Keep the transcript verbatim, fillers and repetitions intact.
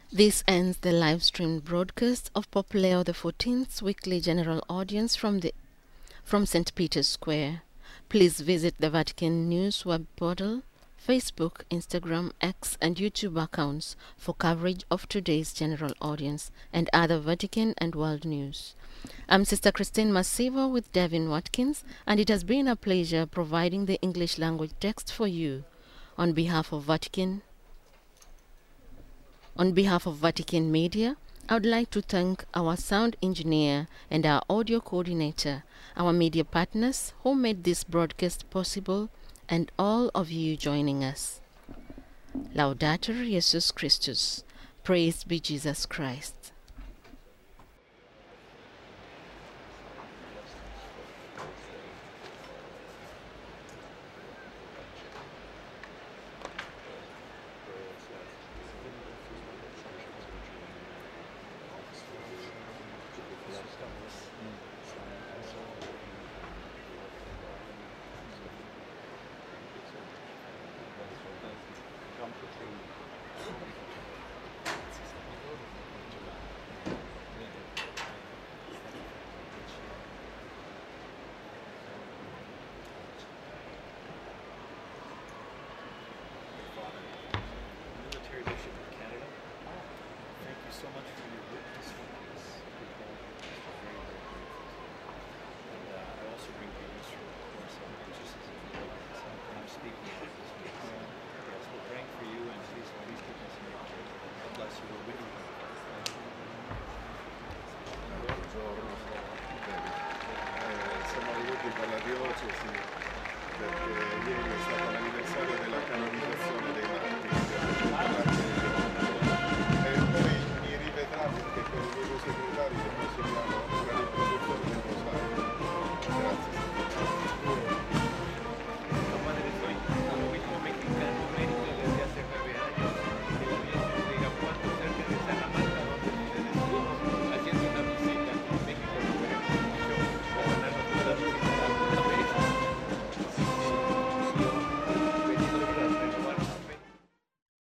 This ends the live stream broadcast of Pope Leo the fourteenth's weekly general audience from the from Saint Peter's Square. Please visit the Vatican News web portal, Facebook, Instagram, X, and YouTube accounts for coverage of today's general audience and other Vatican and world news. I'm Sister Christine Masivo with Devin Watkins, and it has been a pleasure providing the English language text for you. On behalf of Vatican, on behalf of Vatican Media, I would like to thank our sound engineer and our audio coordinator, our media partners who made this broadcast possible, and all of you joining us. Laudator Jesus Christus. Praise be Jesus Christ.